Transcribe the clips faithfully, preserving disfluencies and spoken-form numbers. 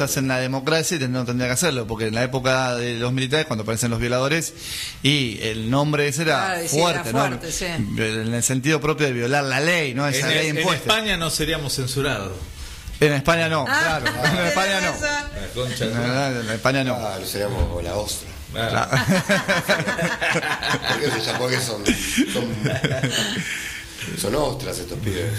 en la democracia y no tendría que hacerlo, porque en la época de los militares, cuando aparecen los violadores, y el nombre ese era Claro, sí, fuerte, era ¿no? fuerte, sí. En el sentido propio de violar la ley, ¿no? Esa En, ley en impuesta. España no seríamos censurados. En España no, Ah, claro. En España no. esa. La concha de- No, no, En España no. Ah, seríamos como la ostra. Ah, ¿Por qué se llama? Porque son, son, son ostras estos pibes.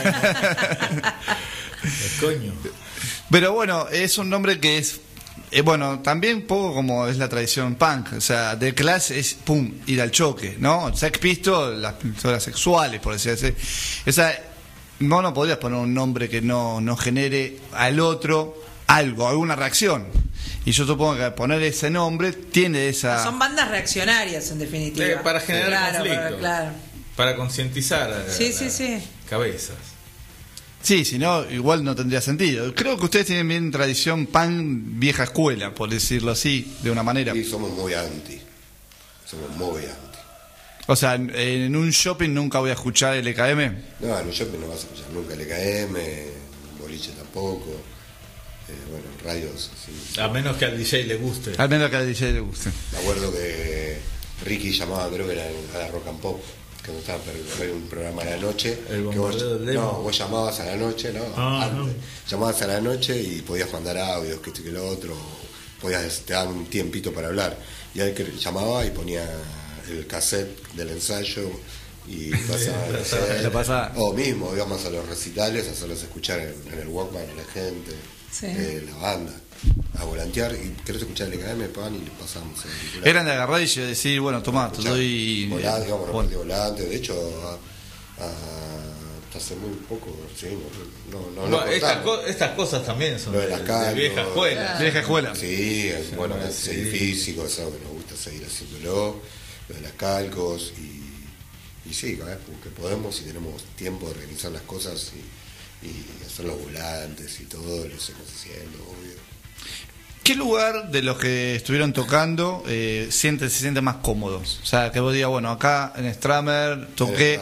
coño. Pero bueno, es un nombre que es, eh, bueno, también un poco como es la tradición punk, o sea, The Clash es, pum, ir al choque, ¿no? Sex Pistols, las pistolas sexuales, por decir así. O sea, no, no podrías poner un nombre que no, no genere al otro algo, alguna reacción. Y yo supongo que poner ese nombre tiene esa... Son bandas reaccionarias, en definitiva. Eh, para generar Claro, conflicto. para- claro. Para concientizar a Sí, las sí, sí. cabezas. Sí, si no, igual no tendría sentido. Creo que ustedes tienen bien tradición punk vieja escuela, por decirlo así, de una manera. Y somos muy anti. Somos muy anti. O sea, en, en un shopping nunca voy a escuchar L K M. No, en un shopping no vas a escuchar nunca L K M, en boliche tampoco. Eh, bueno, en radios, sí. A menos que al D J le guste. Al menos que al D J le guste. Me acuerdo que Ricky llamaba, creo que era en- a la Rock and Pop, que me estaba per- un programa a la noche. El que vos, bombardeo del demo. no, vos llamabas a la noche, ¿no? Ah, Antes. no. Llamabas a la noche y podías mandar audios, que esto y que lo otro. Podías, te daban un tiempito para hablar. Y él que llamaba y ponía el cassette del ensayo y pasaba el cassette. Lo pasaba. O mismo, íbamos a los recitales, a hacerlos escuchar en, en el Walkman a la gente, Sí. eh, la banda, a volantear. Y querés escuchar el L K M, pan, y le pasamos el auricular. Eran de agarrar y decir, bueno, tomá, te doy... Volante, íbamos a Bueno. repartir volante. De hecho, a- a- hasta hace muy poco, sí, no, no, no, Bueno, no estas, cortamos. co- estas cosas también son Lo de de, las de calcos. vieja escuela. Vieja escuela. Sí, es- bueno, sí. es seguir físico, es algo que nos gusta seguir haciéndolo, lo de las calcos y, y sí, cada vez que podemos y tenemos tiempo de organizar las cosas y, y hacer los volantes y todo, lo seguimos haciendo, obvio. ¿Qué lugar de los que estuvieron tocando eh, siente, se siente más cómodos? O sea, que vos digas, bueno, acá en Stramer toqué...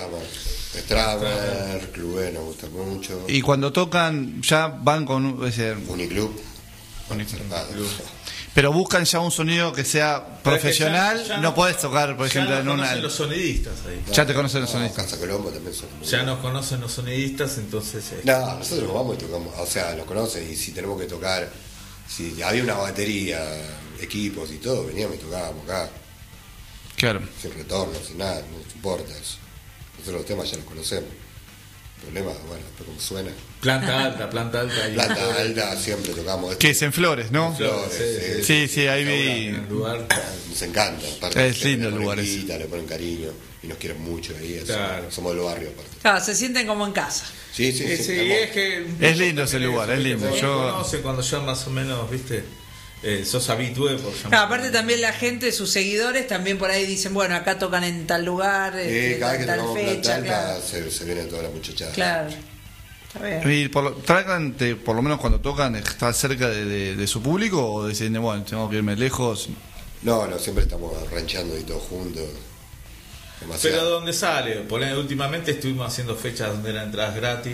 Stramer, Clubé nos gusta mucho, Y cuando tocan, ya van con... Es decir, Uniclub, Uniclub. zarpado. pero buscan ya un sonido que sea Pero es que profesional, ya- ya no podés tocar, por ya ejemplo, nos en una... conocen los sonidistas ahí. Ya te conocen los No, sonistas. Casa Colombo también son muy Ya buenos. nos conocen los sonidistas, entonces... eh, No, nosotros vamos y tocamos, o sea, los conocen y si tenemos que tocar, si había una batería, equipos y todo, veníamos y tocábamos acá, Claro. sin retorno, sin nada, no nos importa eso. Nosotros los temas ya los conocemos. El problema, bueno, después como suena. Planta alta, planta alta. y- Planta alta, siempre tocamos esto. Que es en Flores, ¿no? Flores, Sí, Sí, sí, ahí En el vi... lugar. Nos encanta, aparte Es lindo el le ponen lugar ese. guita, le ponen cariño y nos quieren mucho ahí, eso, Claro. somos del barrio aparte. Claro, se sienten como en casa. Sí, sí, Sí, sí. sí, tenemos- es que... Es lindo ese lugar, es lindo. Yo... Yo- conoce cuando ya más o menos, viste, eh, sos habitué por llamar. Claro, aparte también la gente, sus seguidores, también por ahí dicen, bueno, acá tocan en tal lugar, Eh, este, cada vez que tal tocamos fecha, Planta Alta claro. se, se viene toda la muchachada. Claro. Está bien. Y por, lo- tratan de, por lo menos cuando tocan, estar cerca de, de- de su público o deciden, bueno, tengo que irme lejos. No, no, siempre estamos ranchando y todos juntos. Pero Demasiado. ¿dónde sale? Por ejemplo, últimamente estuvimos haciendo fechas donde eran entradas gratis.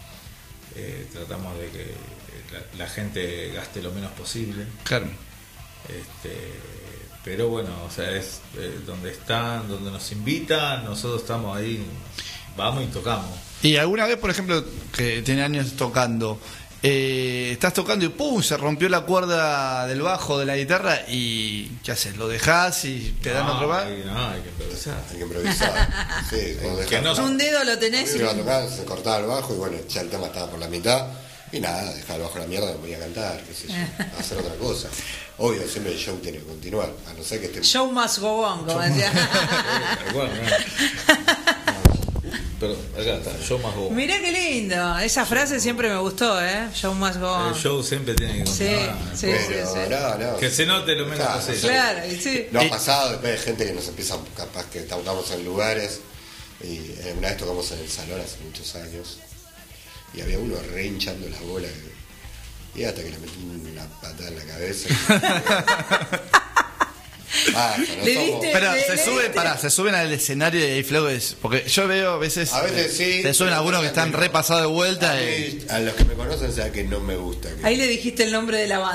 Eh, tratamos de que la, la gente gaste lo menos posible. Claro. Este, pero bueno, o sea, es eh, donde están, donde nos invitan, nosotros estamos ahí, vamos y tocamos. Y alguna vez, por ejemplo, que tiene años tocando, eh, estás tocando y ¡pum! Se rompió la cuerda del bajo de la guitarra y ¿qué haces? ¿Lo dejás y te dan No, otro bar? hay- no, hay que improvisar. Hay que improvisar. Sí, cuando Que dejaba- no- Un dedo lo a mí tenés me y... iba a tocar, se cortaba el bajo y bueno, ya el tema estaba por la mitad. Y nada, dejaba el bajo a la mierda, me voy a cantar, qué sé yo, a hacer otra cosa. Obvio, siempre el show tiene que continuar, a no ser que esté... Show must go on, como decía. Tal cual, ¿no? Pero acá está, show más go. Mirá qué lindo. Esa frase siempre me gustó, ¿eh? Show must go on. El show siempre tiene que Sí, continuar. sí, Pero, sí, sí. no, no. Que se note lo menos Claro, posible. Claro, y sí. Lo ha pasado, después hay gente que nos empieza, capaz que tocamos en lugares, y eh, una vez tocamos en el salón hace muchos años, y había uno re hinchando las bolas, y hasta que le metí una patada en la cabeza. pasa, no Le somos- diste- Pero Le- se le suben, diste- pará, se suben al escenario y hay flogos. Porque yo veo a veces. A veces sí, Se suben pero algunos que están no. repasados de A, vuelta. mí, y- a los que me conocen saben que no me gusta. Que... Ahí le dijiste el nombre de la banda.